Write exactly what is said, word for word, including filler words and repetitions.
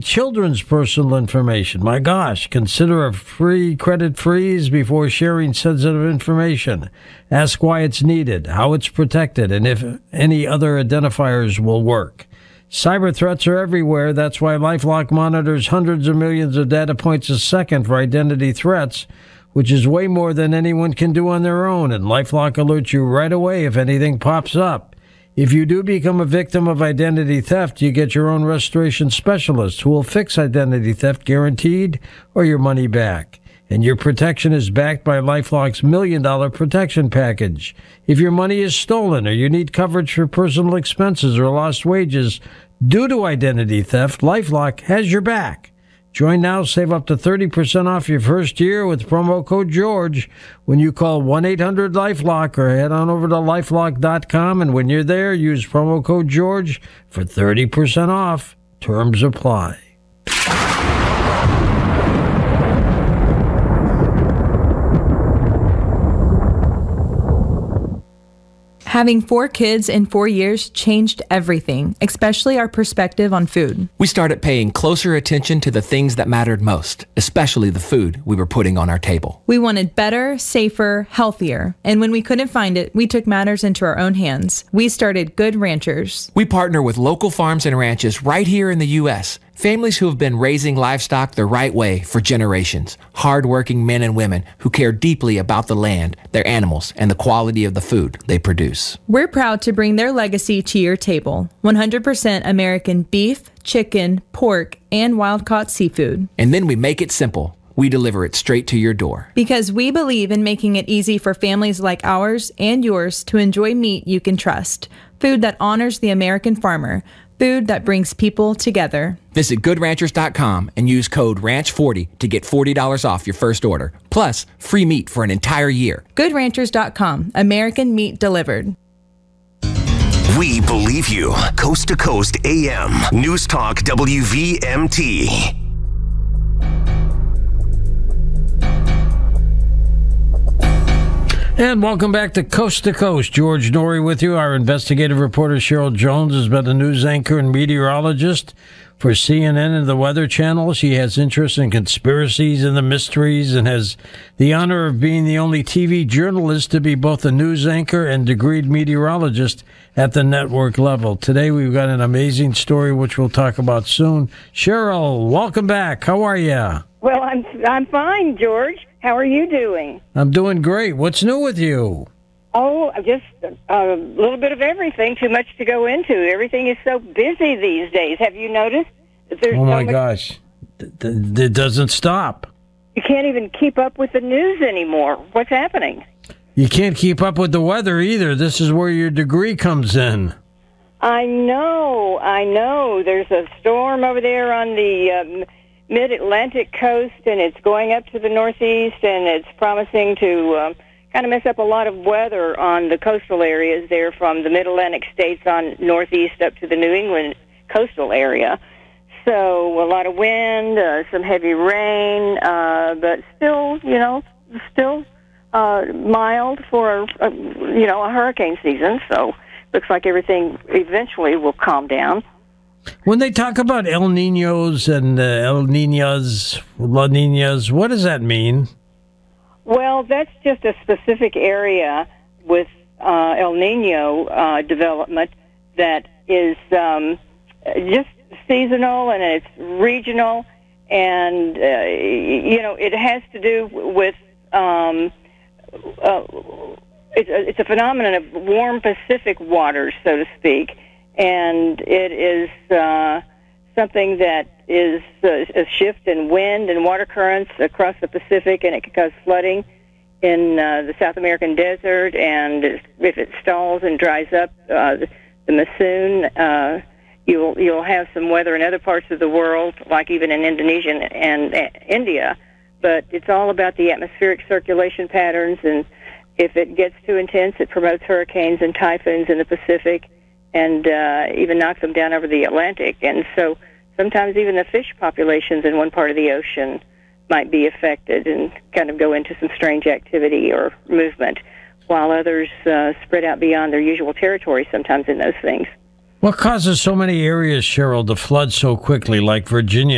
children's personal information. My gosh, consider a free credit freeze before sharing sensitive information. Ask why it's needed, how it's protected, and if any other identifiers will work. Cyber threats are everywhere. That's why LifeLock monitors hundreds of millions of data points a second for identity threats, which is way more than anyone can do on their own, and LifeLock alerts you right away if anything pops up. If you do become a victim of identity theft, you get your own restoration specialist who will fix identity theft guaranteed or your money back. And your protection is backed by LifeLock's Million Dollar Protection Package. If your money is stolen or you need coverage for personal expenses or lost wages due to identity theft, LifeLock has your back. Join now, save up to thirty percent off your first year with promo code George when you call one eight hundred LifeLock or head on over to lifelock dot com. And when you're there, use promo code George for thirty percent off. Terms apply. Having four kids in four years changed everything, especially our perspective on food. We started paying closer attention to the things that mattered most, especially the food we were putting on our table. We wanted better, safer, healthier. And when we couldn't find it, we took matters into our own hands. We started Good Ranchers. We partner with local farms and ranches right here in the U S Families who have been raising livestock the right way for generations. Hard-working men and women who care deeply about the land, their animals, and the quality of the food they produce. We're proud to bring their legacy to your table. one hundred percent American beef, chicken, pork, and wild-caught seafood. And then we make it simple. We deliver it straight to your door. Because we believe in making it easy for families like ours and yours to enjoy meat you can trust. Food that honors the American farmer. Food that brings people together. Visit good ranchers dot com and use code ranch forty to get forty dollars off your first order. Plus, free meat for an entire year. good ranchers dot com. American meat delivered. We believe you. Coast to Coast A M. News Talk W V M T. And welcome back to Coast to Coast. George Noory with you. Our investigative reporter Cheryl Jones has been a news anchor and meteorologist for C N N and the Weather Channel. She has interest in conspiracies and the mysteries and has the honor of being the only T V journalist to be both a news anchor and degreed meteorologist at the network level. Today we've got an amazing story which we'll talk about soon. Cheryl, welcome back. How are you? Well, I'm I'm fine, George. How are you doing? I'm doing great. What's new with you? Oh, just a little bit of everything. Too much to go into. Everything is so busy these days. Have you noticed? There's oh, my so much, gosh. It doesn't stop. You can't even keep up with the news anymore. What's happening? You can't keep up with the weather either. This is where your degree comes in. I know. I know. There's a storm over there on the um, mid-Atlantic coast, and it's going up to the northeast, and it's promising to um, kind of mess up a lot of weather on the coastal areas there from the mid-Atlantic states on northeast up to the New England coastal area. So a lot of wind, uh, some heavy rain, uh, but still, you know, still uh, mild for, a, you know, a hurricane season. So looks like everything eventually will calm down. When they talk about El Niños and uh, El Niñas, La Niñas, what does that mean? Well, that's just a specific area with uh, El Niño uh, development that is um, just seasonal and it's regional, and uh, you know it has to do with um, uh, it's, a, it's a phenomenon of warm Pacific waters, so to speak. And it is uh, something that is uh, a shift in wind and water currents across the Pacific, and it can cause flooding in uh, the South American desert. And if it stalls and dries up uh, the, the monsoon, uh, you'll you'll have some weather in other parts of the world, like even in Indonesia and, and uh, India. But it's all about the atmospheric circulation patterns, and if it gets too intense, it promotes hurricanes and typhoons in the Pacific, and uh, even knocks them down over the Atlantic. And so sometimes even the fish populations in one part of the ocean might be affected and kind of go into some strange activity or movement, while others uh, spread out beyond their usual territory sometimes in those things. What causes so many areas, Cheryl, to flood so quickly, like Virginia?